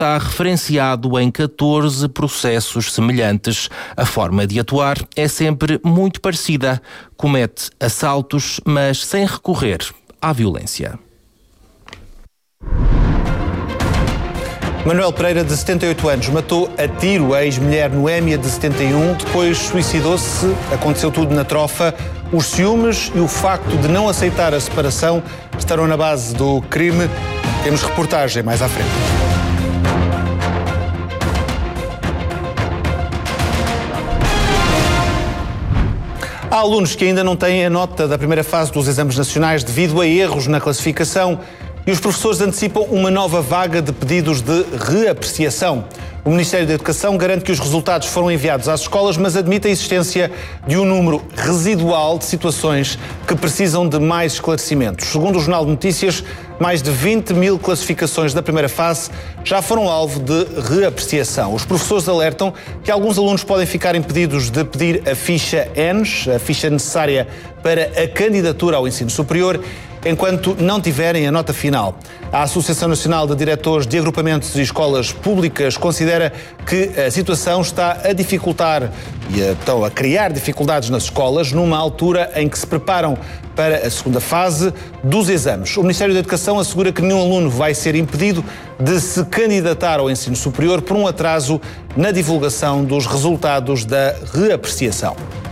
está referenciado em 14 processos semelhantes. A forma de atuar é sempre muito parecida. Comete assaltos, mas sem recorrer à violência. Manuel Pereira, de 78 anos, matou a tiro a ex-mulher Noémia, de 71, depois suicidou-se. Aconteceu tudo na Trofa. Os ciúmes e o facto de não aceitar a separação estarão na base do crime. Temos reportagem mais à frente. Há alunos que ainda não têm a nota da primeira fase dos exames nacionais devido a erros na classificação. E os professores antecipam uma nova vaga de pedidos de reapreciação. O Ministério da Educação garante que os resultados foram enviados às escolas, mas admite a existência de um número residual de situações que precisam de mais esclarecimentos. Segundo o Jornal de Notícias, mais de 20 mil classificações da primeira fase já foram alvo de reapreciação. Os professores alertam que alguns alunos podem ficar impedidos de pedir a ficha ENS, a ficha necessária para a candidatura ao ensino superior, enquanto não tiverem a nota final. A Associação Nacional de Diretores de Agrupamentos e Escolas Públicas considera que a situação está a dificultar e então a criar dificuldades nas escolas numa altura em que se preparam para a segunda fase dos exames. O Ministério da Educação assegura que nenhum aluno vai ser impedido de se candidatar ao ensino superior por um atraso na divulgação dos resultados da reapreciação.